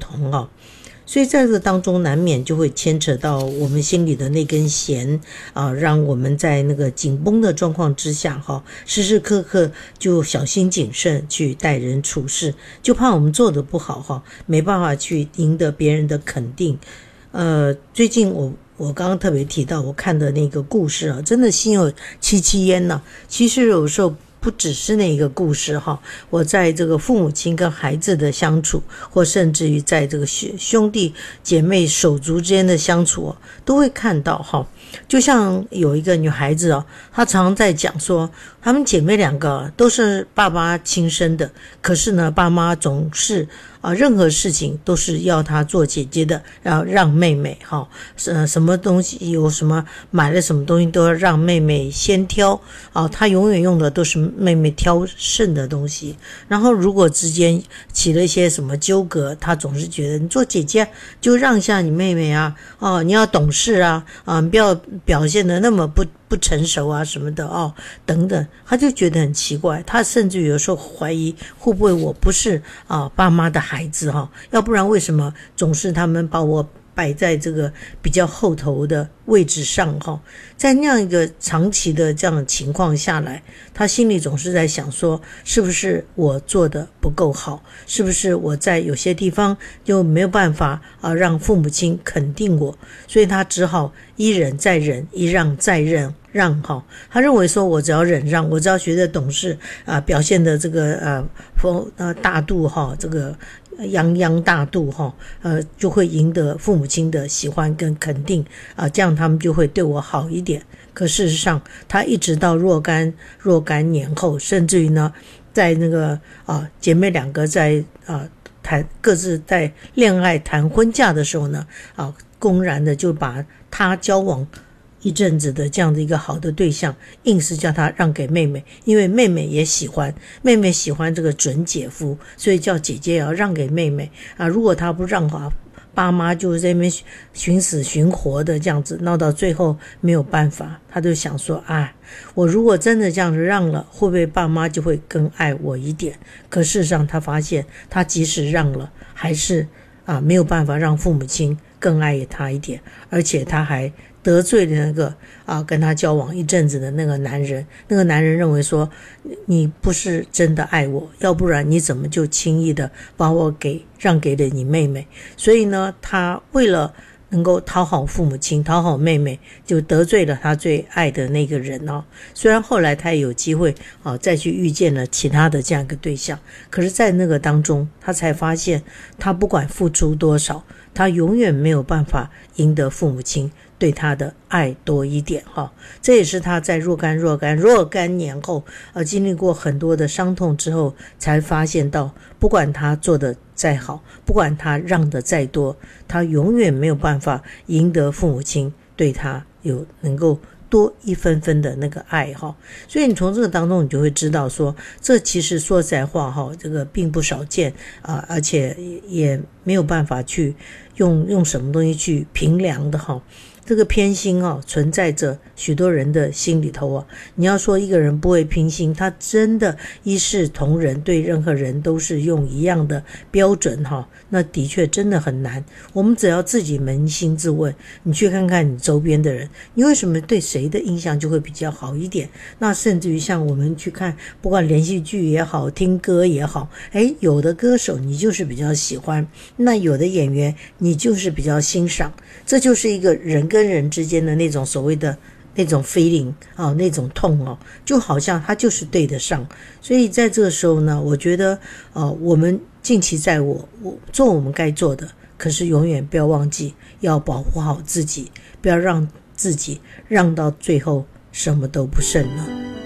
同啊。所以在这个当中难免就会牵扯到我们心里的那根弦啊，让我们在那个紧绷的状况之下时时刻刻就小心谨慎去待人处事，就怕我们做得不好没办法去赢得别人的肯定。最近我刚刚特别提到我看的那个故事真的心有戚戚焉呐。其实有时候不只是那个故事我在这个父母亲跟孩子的相处，或甚至于在这个兄弟姐妹手足之间的相处都会看到就像有一个女孩子她常常在讲说，她们姐妹两个都是爸爸亲生的，可是呢爸妈总是任何事情都是要她做姐姐的，然后让妹妹什么东西有什么买了什么东西都要让妹妹先挑她永远用的都是妹妹挑剩的东西。然后如果之间起了一些什么纠葛，她总是觉得你做姐姐就让一下你妹妹你要懂事不要表现得那么不成熟什么的等等，她就觉得很奇怪。她甚至有时候怀疑会不会我不是爸妈的孩子要不然为什么总是他们把我摆在这个比较后头的位置上在那样一个长期的这样的情况下来，他心里总是在想说，是不是我做的不够好，是不是我在有些地方就没有办法让父母亲肯定我，所以他只好一忍再忍，一让再让他认为说我只要忍让，我只要学得懂事表现的这个大度这个泱泱大度就会赢得父母亲的喜欢跟肯定这样他们就会对我好一点。可事实上他一直到若干年后，甚至于呢在那个姐妹两个在各自在恋爱谈婚嫁的时候呢公然的就把他交往一阵子的这样的一个好的对象硬是叫他让给妹妹，因为妹妹也喜欢这个准姐夫，所以叫姐姐也要让给妹妹如果他不让的话，爸妈就在那边寻死寻活的这样子闹到最后没有办法。他就想说我如果真的这样子让了，会不会爸妈就会更爱我一点。可事实上他发现他即使让了还是没有办法让父母亲更爱他一点，而且他还得罪了那个跟他交往一阵子的那个男人。那个男人认为说，你不是真的爱我，要不然你怎么就轻易的把我让给了你妹妹。所以呢他为了能够讨好父母亲讨好妹妹，就得罪了他最爱的那个人虽然后来他也有机会再去遇见了其他的这样一个对象，可是在那个当中他才发现，他不管付出多少，他永远没有办法赢得父母亲对他的爱多一点这也是他在若干年后经历过很多的伤痛之后才发现到，不管他做的再好，不管他让的再多，他永远没有办法赢得父母亲对他有能够多一分分的那个爱所以你从这个当中你就会知道说，这其实说实在话这个并不少见而且也没有办法去用什么东西去评量的这个偏心存在着许多人的心里头你要说一个人不会偏心，他真的一视同仁，对任何人都是用一样的标准那的确真的很难。我们只要自己扪心自问，你去看看你周边的人，你为什么对谁的印象就会比较好一点。那甚至于像我们去看不管连续剧也好，听歌也好，有的歌手你就是比较喜欢，那有的演员你就是比较欣赏，这就是一个人跟人之间的那种所谓的那种 feeling 那种痛就好像他就是对得上。所以在这个时候呢，我觉得我们尽其在我做我们该做的，可是永远不要忘记要保护好自己，不要让自己让到最后什么都不剩了。